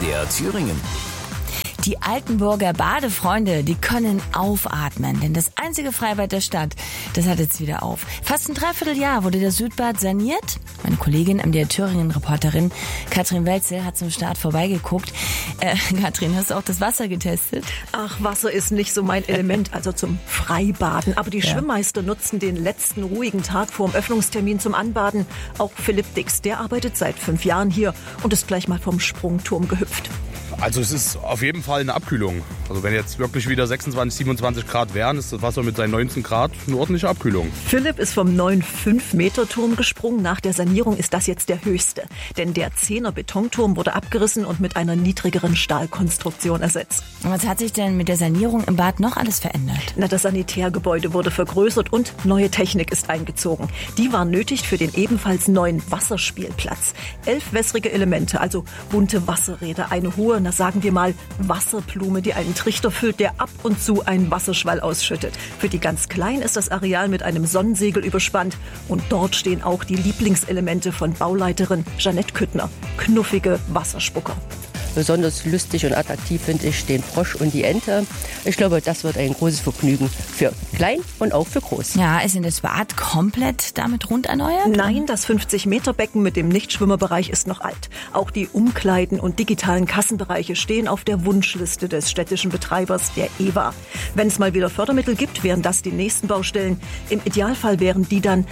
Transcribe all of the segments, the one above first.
MDR Thüringen. Die Altenburger Badefreunde, die können aufatmen, denn das einzige Freibad der Stadt, das hat jetzt wieder auf. Fast ein Dreivierteljahr wurde das Südbad saniert. Meine Kollegin, MDR Thüringen-Reporterin Katrin Welzel, hat zum Start vorbeigeguckt. Katrin, hast du auch das Wasser getestet? Ach, Wasser ist nicht so mein Element, also zum Freibaden. Aber die Schwimmmeister nutzen den letzten ruhigen Tag vor dem Öffnungstermin zum Anbaden. Auch Philipp Dix, der arbeitet seit 5 Jahren hier und ist gleich mal vom Sprungturm gehüpft. Also es ist auf jeden Fall eine Abkühlung. Also wenn jetzt wirklich wieder 26, 27 Grad wären, ist das Wasser mit seinen 19 Grad eine ordentliche Abkühlung. Philipp ist vom neuen 5-Meter-Turm gesprungen. Nach der Sanierung ist das jetzt der höchste. Denn der 10er Betonturm wurde abgerissen und mit einer niedrigeren Stahlkonstruktion ersetzt. Und was hat sich denn mit der Sanierung im Bad noch alles verändert? Das Sanitärgebäude wurde vergrößert und neue Technik ist eingezogen. Die war nötig für den ebenfalls neuen Wasserspielplatz. 11 wässrige Elemente, also bunte Wasserräder, eine hohe, sagen wir mal, Wasserblume, die einen Trichter füllt, der ab und zu einen Wasserschwall ausschüttet. Für die ganz Kleinen ist das Areal mit einem Sonnensegel überspannt und dort stehen auch die Lieblingselemente von Bauleiterin Jeanette Küttner, knuffige Wasserspucker. Besonders lustig und attraktiv finde ich den Frosch und die Ente. Ich glaube, das wird ein großes Vergnügen für klein und auch für groß. Ja, ist denn das Bad komplett damit rund erneuert? Nein, das 50-Meter-Becken mit dem Nichtschwimmerbereich ist noch alt. Auch die Umkleiden und digitalen Kassenbereiche stehen auf der Wunschliste des städtischen Betreibers, der EWA. Wenn es mal wieder Fördermittel gibt, wären das die nächsten Baustellen. Im Idealfall wären die dann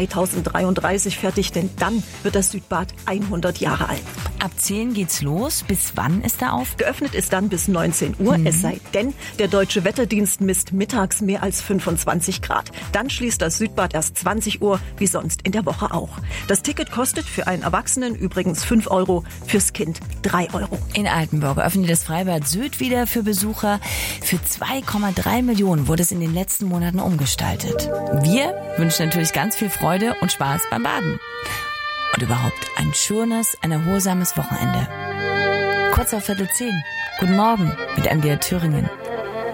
2033 fertig, denn dann wird das Südbad 100 Jahre alt. Ab 10 geht's los. Bis wann ist er auf? Geöffnet ist dann bis 19 Uhr, es sei denn, der Deutsche Wetterdienst misst mittags mehr als 25 Grad. Dann schließt das Südbad erst 20 Uhr, wie sonst in der Woche auch. Das Ticket kostet für einen Erwachsenen übrigens 5 €, fürs Kind 3 €. In Altenburg öffnet das Freibad Süd wieder für Besucher. Für 2,3 Millionen wurde es in den letzten Monaten umgestaltet. Wir wünschen natürlich ganz viel Freude und Spaß beim Baden. Und überhaupt ein schönes, ein erholsames Wochenende. Kurz auf 9:45. Guten Morgen mit MDR Thüringen.